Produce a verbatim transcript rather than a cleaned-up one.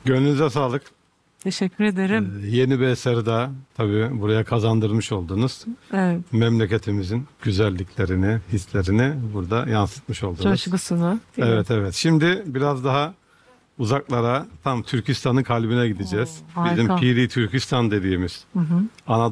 Gönlünüze sağlık. Teşekkür ederim. Ee, yeni bir eseri daha tabii buraya kazandırmış oldunuz. Evet. Memleketimizin güzelliklerini, hislerini burada yansıtmış oldunuz. Coşkusunu. değil mi? Evet evet. Şimdi biraz daha uzaklara, tam Türkistan'ın kalbine gideceğiz. Oo, harika. Bizim Piri Türkistan dediğimiz Hı hı. Anadolu